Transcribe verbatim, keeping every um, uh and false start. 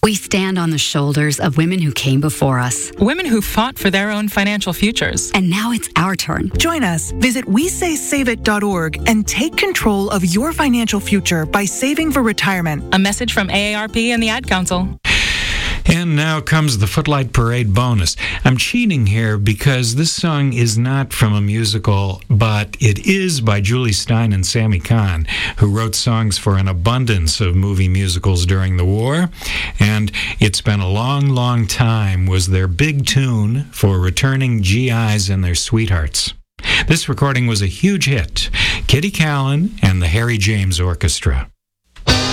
We stand on the shoulders of women who came before us. Women who fought for their own financial futures. And now it's our turn. Join us. Visit we say save it dot org and take control of your financial future by saving for retirement. A message from A A R P and the Ad Council. And now comes the Footlight Parade bonus. I'm cheating here because this song is not from a musical, but it is by Julie Stein and Sammy Kahn, who wrote songs for an abundance of movie musicals during the war. And It's Been a Long, Long Time was their big tune for returning G Is and their sweethearts. This recording was a huge hit. Kitty Callan and the Harry James Orchestra.